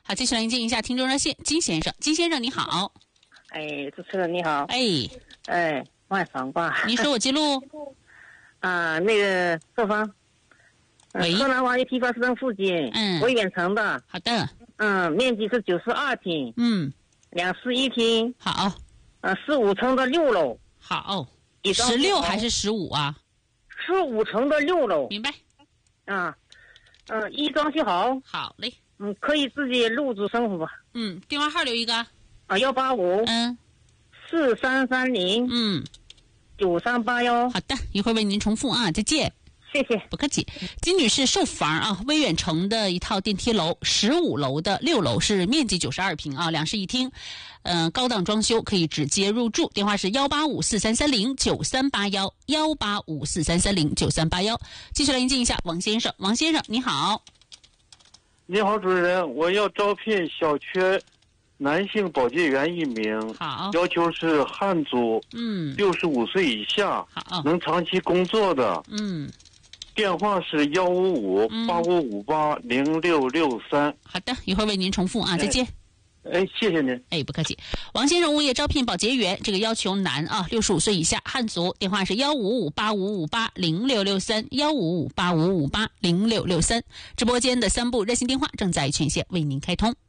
好，接下来迎接一下听众热线，金先生。金先生你好。 哎，主持人你好。晚上吧。 你说我记录。 那个朔方。河南王爷批发市场附近。威远城的。 好的。 面积是92平。2室1厅。 好。 15层的6楼。 好。16还是15啊 ？15层的6楼。 明白。 一装修好。 好嘞。 可以自己入住生活。 电话号留一个。 185。4330。9381。 好的，一会儿为您重复啊，再见。 谢谢。 不客气。金女士售房啊，威远城的一套电梯楼，15楼的6楼是面积92平啊，2室1厅，高档装修，可以直接入住。电话是18543309381，18543309381。继续来迎接一下王先生。王先生你好。 你好，主持人，我要招聘小区男性保洁员1名。 好。 要求是汉族，65岁以下， 好， 能长期工作的。电话是15585580663。 好的，一会儿为您重复啊，再见。 谢谢您。 不客气。王先生物业招聘保洁员，这个要求男啊，65岁以下，汉族。电话是15585580663，15585580663。直播间的3部热线电话正在全线为您开通。